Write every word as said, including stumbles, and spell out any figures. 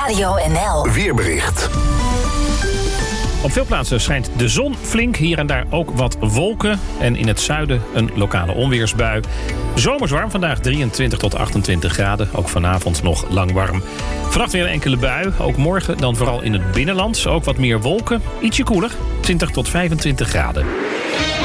Radio N L Weerbericht. Op veel plaatsen schijnt de zon flink. Hier en daar ook wat wolken. En in het zuiden een lokale onweersbui. Zomers warm vandaag, drieëntwintig tot achtentwintig graden. Ook vanavond nog lang warm. Vannacht weer een enkele bui. Ook morgen dan vooral in het binnenland. Ook wat meer wolken. Ietsje koeler, twintig tot vijfentwintig graden.